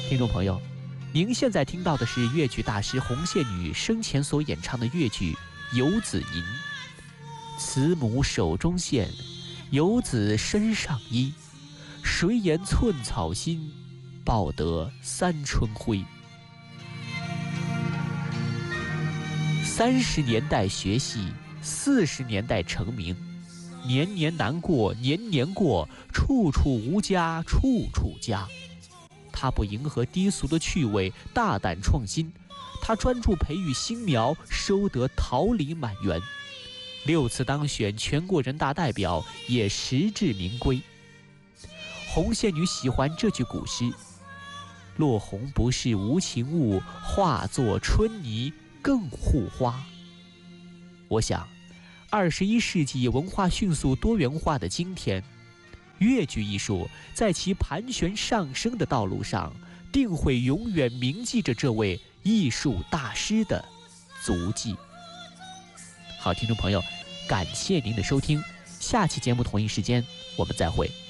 听众朋友，您现在听到的是越剧大师红线女生前所演唱的越剧《游子吟》。慈母手中线，游子身上衣。谁言寸草心，报得三春晖。30年代学戏，40年代成名，年年难过年年过，处处无家处处家。他不迎合低俗的趣味，大胆创新，他专注培育新苗，收得桃李满园。6次当选全国人大代表，也实至名归。红线女喜欢这句古诗：落红不是无情物，化作春泥更护花。我想21世纪文化迅速多元化的今天，越剧艺术在其盘旋上升的道路上，定会永远铭记着这位艺术大师的足迹。好，听众朋友，感谢您的收听，下期节目同一时间我们再会。